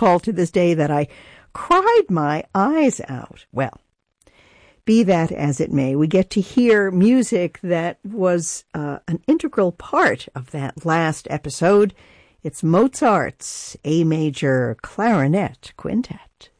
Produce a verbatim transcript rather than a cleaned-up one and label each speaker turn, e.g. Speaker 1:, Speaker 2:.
Speaker 1: recall to this day that I cried my eyes out. Well, be that as it may, we get to hear music that was uh, an integral part of that last episode. It's Mozart's A Major Clarinet Quintet.